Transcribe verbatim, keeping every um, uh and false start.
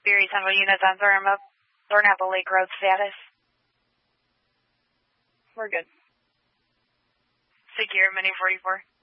Erie Central units on Thornapple, Thornapple Lake Road status. We're good. Secure, Mini forty-four.